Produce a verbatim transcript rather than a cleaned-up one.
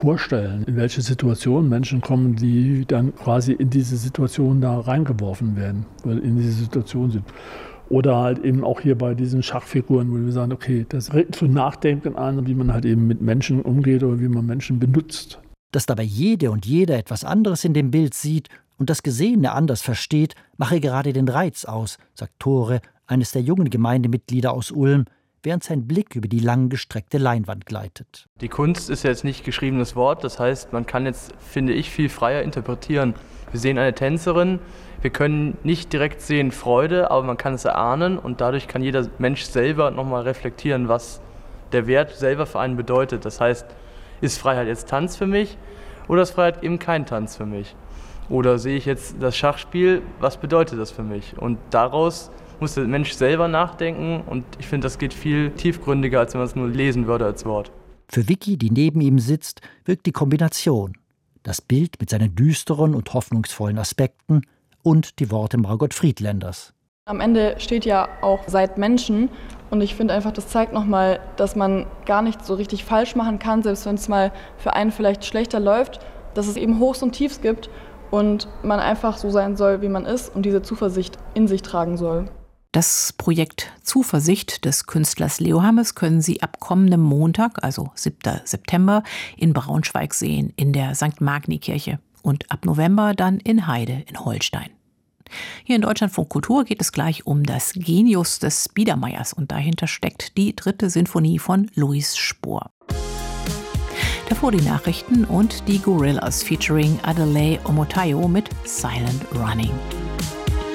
vorstellen, in welche Situation Menschen kommen, die dann quasi in diese Situation da reingeworfen werden, weil in diese Situation sind. Oder halt eben auch hier bei diesen Schachfiguren, wo wir sagen, okay, das regt zum Nachdenken an, wie man halt eben mit Menschen umgeht oder wie man Menschen benutzt. Dass dabei jede und jeder etwas anderes in dem Bild sieht und das Gesehene anders versteht, mache gerade den Reiz aus, sagt Tore, eines der jungen Gemeindemitglieder aus Ulm, während sein Blick über die langgestreckte Leinwand gleitet. Die Kunst ist jetzt nicht geschriebenes Wort, das heißt, man kann jetzt, finde ich, viel freier interpretieren. Wir sehen eine Tänzerin, wir können nicht direkt sehen Freude, aber man kann es erahnen und dadurch kann jeder Mensch selber nochmal reflektieren, was der Wert selber für einen bedeutet. Das heißt, ist Freiheit jetzt Tanz für mich oder ist Freiheit eben kein Tanz für mich? Oder sehe ich jetzt das Schachspiel, was bedeutet das für mich? Und daraus muss der Mensch selber nachdenken und ich finde, das geht viel tiefgründiger, als wenn man es nur lesen würde als Wort. Für Vicky, die neben ihm sitzt, wirkt die Kombination. Das Bild mit seinen düsteren und hoffnungsvollen Aspekten und die Worte Margot Friedländers. Am Ende steht ja auch seit Menschen und ich finde einfach, das zeigt nochmal, dass man gar nicht so richtig falsch machen kann, selbst wenn es mal für einen vielleicht schlechter läuft, dass es eben Hochs und Tiefs gibt und man einfach so sein soll, wie man ist und diese Zuversicht in sich tragen soll. Das Projekt Zuversicht des Künstlers Leo Hammes können Sie ab kommendem Montag, also siebten September, in Braunschweig sehen, in der Sankt Magni-Kirche. Und ab November dann in Heide in Holstein. Hier in Deutschlandfunk Kultur geht es gleich um das Genius des Biedermeiers. Und dahinter steckt die dritte Sinfonie von Louis Spohr. Davor die Nachrichten und die Gorillas featuring Adelaide Omotayo mit Silent Running.